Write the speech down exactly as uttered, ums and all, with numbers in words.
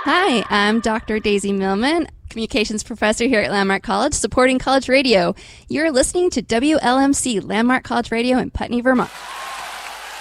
Hi, I'm Doctor Daisy Millman, Communications Professor here at Landmark College, supporting college radio. You're listening to W L M C, Landmark College Radio in Putney, Vermont.